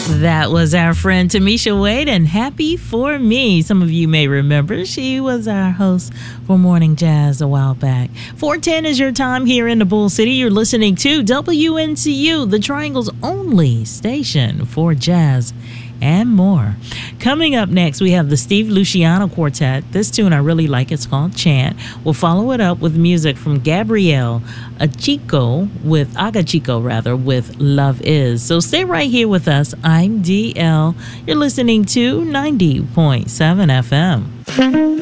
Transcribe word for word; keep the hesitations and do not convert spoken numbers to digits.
That was our friend Tamisha Wade and Happy For Me. Some of you may remember she was our host for Morning Jazz a while back. four ten is your time here in the Bull City. You're listening to W N C U, the Triangle's only station for jazz and more. Coming up next, we have the Steve Luciano Quartet. This tune I really like. It's called Chant. We'll follow it up with music from Gabrielle Achico with Agachico rather with Love Is. So stay right here with us. I'm D L. You're listening to ninety point seven F M.